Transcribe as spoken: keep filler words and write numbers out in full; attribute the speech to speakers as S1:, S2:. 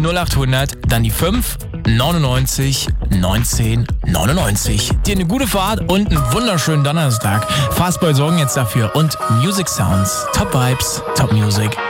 S1: null acht hundert, dann die fünf neunundneunzig neunzehn neunundneunzig. Dir eine gute Fahrt und einen wunderschönen Donnerstag. Fastboy sorgen jetzt dafür und Music Sounds. Top Vibes, Top Music.